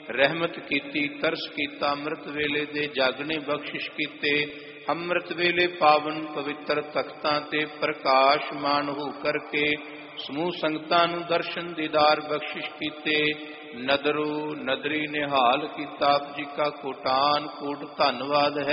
ਰਹਿਮਤ ਕੀਤੀ, ਤਰਸ ਕੀਤਾ। ਅੰਮ੍ਰਿਤ ਵੇਲੇ ਦੇ ਜਾਗਣੇ ਬਖਸ਼ਿਸ਼ ਕੀਤੇ। ਅੰਮ੍ਰਿਤ ਵੇਲੇ ਪਾਵਨ ਪਵਿੱਤਰ ਤਖਤਾਂ ਤੇ ਪ੍ਰਕਾਸ਼ਮਾਨ ਹੋ ਕਰਕੇ ਸਮੂਹ ਸੰਗਤਾਂ ਨੂੰ ਦਰਸ਼ਨ ਦੀਦਾਰ ਬਖਸ਼ਿਸ਼ ਕੀਤੇ। ਨਦਰੋ ਨਦਰੀ ਨਿਹਾਲ ਕੀਤਾ। ਆਪ ਜੀ ਕਾ ਕੋਟਾਨ ਕੋਟ ਧੰਨਵਾਦ ਹੈ।